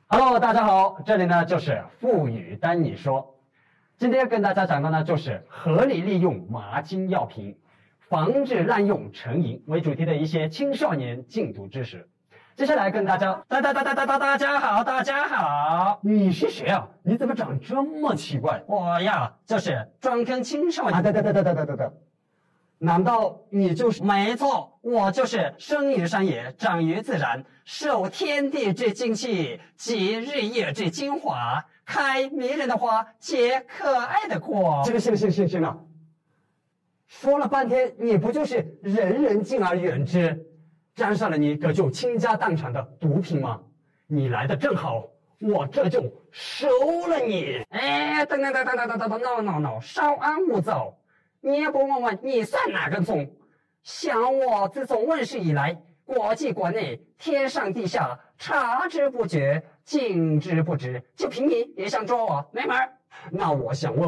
Hello， 大家好，这里呢就是富语单你说。今天跟大家讲的呢就是合理利用麻金药品，防治滥用成瘾为主题的一些青少年禁毒知识。接下来跟大家大家好， 你是谁啊？你怎么长这么奇怪？ 我呀就是专坑青少年。 等，难道你就是？ 没错，我就是生于山野，长于自然，受天地之精气，集日月之精华，开迷人的花，结可爱的果。 行了，说了半天，你不就是人人敬而远之，沾上了你可就倾家荡产的毒品吗？你来的正好，我这就收了你。 哎，等，no， 稍安勿躁。你也不问问你算哪根葱？想我自从问世以来，国际国内天上地下察之不觉，禁之不止，就凭你也想捉我，没门儿。 那我想问